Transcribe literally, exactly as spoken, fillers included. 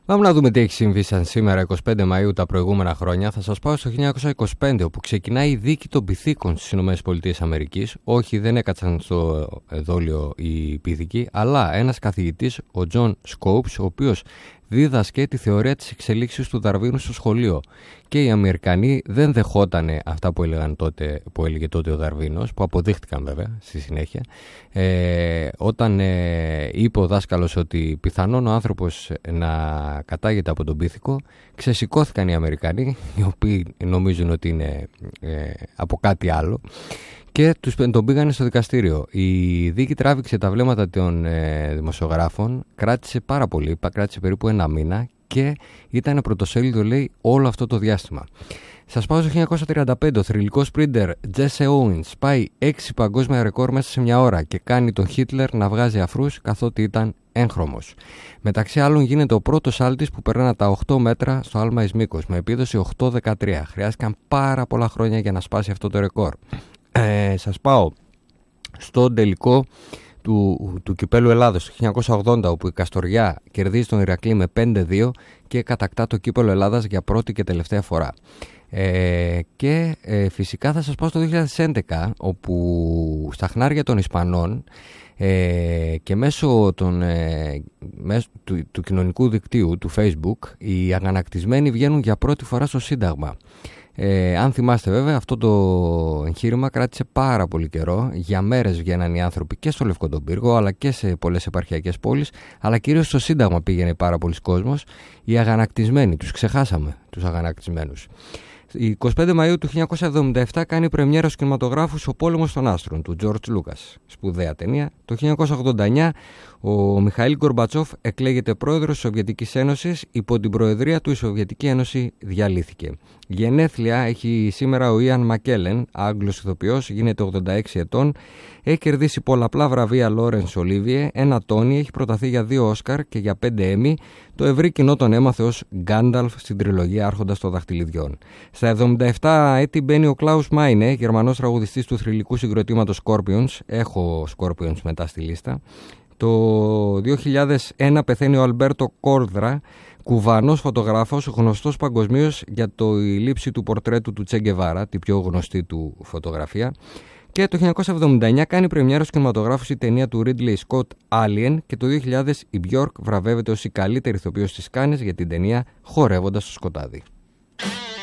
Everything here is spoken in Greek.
Πάμε να δούμε τι έχει συμβεί σαν σήμερα εικοστή πέμπτη Μαΐου τα προηγούμενα χρόνια. Θα σας πάω στο χίλια εννιακόσια είκοσι πέντε, όπου ξεκινάει η δίκη των πυθίκων στις ΗΠΑ. Όχι, δεν έκατσαν στο εδόλιο οι πυθικοί, αλλά ένας καθηγητής, ο Τζον Σκόουπς, ο οποίος δίδασκε τη θεωρία της εξελίξεως του Δαρβίνου στο σχολείο. Και οι Αμερικανοί δεν δεχότανε αυτά που, έλεγαν τότε, που έλεγε τότε ο Δαρβίνος, που αποδείχτηκαν βέβαια στη συνέχεια. Ε, όταν ε, είπε ο δάσκαλος ότι πιθανόν ο άνθρωπος να κατάγεται από τον πίθηκο, ξεσηκώθηκαν οι Αμερικανοί, οι οποίοι νομίζουν ότι είναι ε, από κάτι άλλο, και τους, τον πήγανε στο δικαστήριο. Η δίκη τράβηξε τα βλέμματα των ε, δημοσιογράφων, κράτησε πάρα πολύ, κράτησε περίπου ένα μήνα και ήταν πρωτοσέλιδο, λέει, όλο αυτό το διάστημα. Σας πάω στο χίλια εννιακόσια τριάντα πέντε. Ο θρυλικός σπρίντερ Τζέσσε Όουινς πάει έξι παγκόσμια ρεκόρ μέσα σε μια ώρα και κάνει τον Χίτλερ να βγάζει αφρούς καθότι ήταν έγχρωμος. Μεταξύ άλλων γίνεται ο πρώτος άλτης που περνά τα οκτώ μέτρα στο άλμα εις μήκος με επίδοση οκτώ δεκατρία. Χρειάστηκαν πάρα πολλά χρόνια για να σπάσει αυτό το ρεκόρ. Ε, σας πάω στο τελικό του, του Κυπέλλου Ελλάδος το χίλια εννιακόσια ογδόντα, όπου η Καστοριά κερδίζει τον Ηρακλή με πέντε δύο και κατακτά το Κύπελλο Ελλάδας για πρώτη και τελευταία φορά. Ε, και ε, φυσικά θα σας πάω στο δύο χιλιάδες έντεκα, όπου στα χνάρια των Ισπανών ε, και μέσω, των, ε, μέσω του, του κοινωνικού δικτύου του Facebook, οι αγανακτισμένοι βγαίνουν για πρώτη φορά στο Σύνταγμα. Ε, αν θυμάστε βέβαια, αυτό το εγχείρημα κράτησε πάρα πολύ καιρό. Για μέρες βγαίναν οι άνθρωποι και στο Λευκό τον Πύργο, αλλά και σε πολλές επαρχιακές πόλεις, αλλά κυρίως στο Σύνταγμα πήγαινε πάρα πολλοί κόσμος. Οι αγανακτισμένοι, τους ξεχάσαμε τους αγανακτισμένους. Η εικοστή πέμπτη Μαΐου του χίλια εννιακόσια εβδομήντα επτά κάνει πρεμιέρα στους κινηματογράφους «Ο πόλεμος των άστρων» του Τζορτζ Λούκας. Σπουδαία ταινία. Το χίλια εννιακόσια ογδόντα εννιά ο Μιχαήλ Γκορμπατσόφ εκλέγεται πρόεδρος της Σοβιετικής Ένωσης. Υπό την προεδρία του η Σοβιετική Ένωση διαλύθηκε. Γενέθλια έχει σήμερα ο Ιαν Μακέλεν, Άγγλος ηθοποιός, γίνεται ογδόντα έξι ετών. Έχει κερδίσει πολλαπλά βραβεία Λόρενς Ολίβιε, ένα Τόνι, έχει προταθεί για δύο Όσκαρ και για πέντε Έμι. Το ευρύ κοινό τον έμαθε ως Γκάνταλφ στην τριλογία Άρχοντας των Δαχτυλιδιών. Στα εβδομήντα επτά έτη μπαίνει ο Κλάους Μάινε, Γερμανός τραγουδιστής του θρυλικού συγκροτήματος Scorpions. Έχω Scorpions μετά στη λίστα. Το δύο χιλιάδες ένα πεθαίνει ο Αλμπέρτο Κόρδρα, κουβανός φωτογράφος, γνωστός παγκοσμίως για το η λήψη του πορτρέτου του Τσε Γκεβάρα, την πιο γνωστή του φωτογραφία. Και το χίλια εννιακόσια εβδομήντα εννιά κάνει πρεμιέρα στους κινηματογράφους η ταινία του Ridley Scott Alien, και το δύο χιλιάδες η Björk βραβεύεται ως η καλύτερη ηθοποιός στις Κάνες για την ταινία Χορεύοντας στο σκοτάδι.